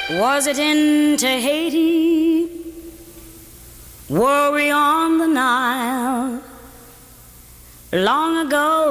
Was it in Tahiti? Were we on the Nile? Long ago